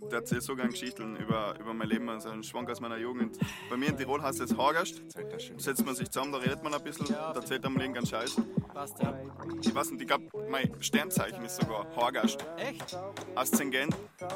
der erzählt so gerne Geschichten über mein Leben, also ein Schwank aus meiner Jugend. Bei mir in Tirol heißt es Hagast. Setzt man sich zusammen, da redet man ein bisschen und erzählt am Leben ganz Scheiß. Passt, ja. Ich weiß nicht, ich glaube, mein Sternzeichen ist sogar Hagast. Echt? Aszendent